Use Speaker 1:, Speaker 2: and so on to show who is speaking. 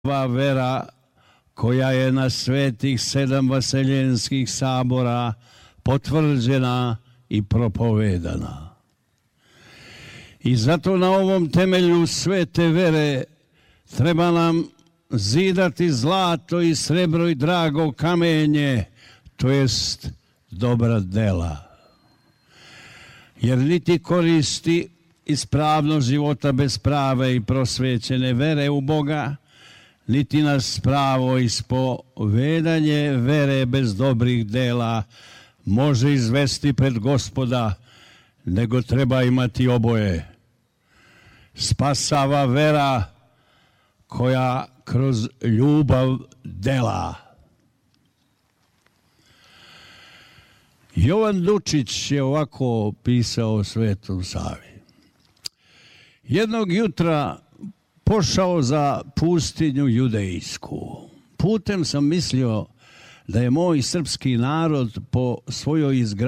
Speaker 1: vera koja je na svetih 7 vaseljenskih sabora potvrđena i propovedana. I zato na ovom temelju svete vere treba nam zidati zlato i srebro i drago kamenje, to jest dobra dela. Jer niti koristi ispravnost života bez prave i prosvećene vere u Boga, niti nas pravo ispovedanje vere bez dobrih dela može izvesti pred Gospoda, nego treba imati oboje. Spasava vera koja kroz ljubav dela. Jovan Dučić je ovako pisao o Svetom Savi. Jednog jutra pošao za pustinju judejsku. Putem sam mislio da je moj srpski narod po svojoj izgradnji